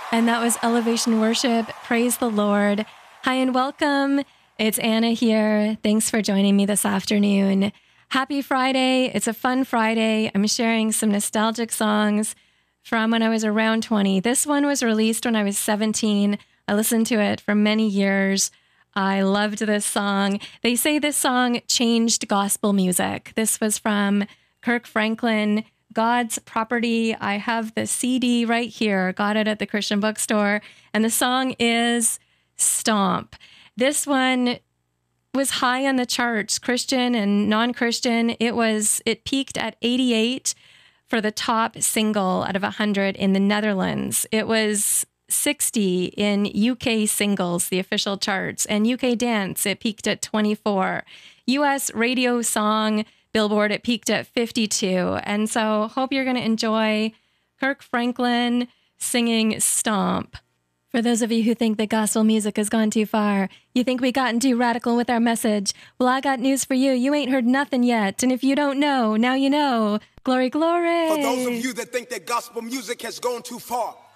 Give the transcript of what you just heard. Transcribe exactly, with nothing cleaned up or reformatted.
And that was Elevation Worship. Praise the Lord. Hi and welcome. It's Anna here. Thanks for joining me this afternoon. Happy Friday. It's a fun Friday. I'm sharing some nostalgic songs from when I was around twenty. This one was released when I was seventeen. I listened to it for many years. I loved this song. They say this song changed gospel music. This was from Kirk Franklin, God's Property. I have the C D right here. Got it at the Christian bookstore. And the song is Stomp. This one was high on the charts, Christian and non-Christian. It was, it peaked at eighty-eight for the top single out of one hundred in the Netherlands. It was sixty in U K singles, the official charts, and U K dance, it peaked at twenty-four. U S radio song, Billboard, it peaked at fifty-two. And so hope you're going to enjoy Kirk Franklin singing Stomp. For those of you who think that gospel music has gone too far, you think we gotten too radical with our message, well, I got news for you. You ain't heard nothing yet. And if you don't know, now you know. Glory, glory. For those of you that think that gospel music has gone too far,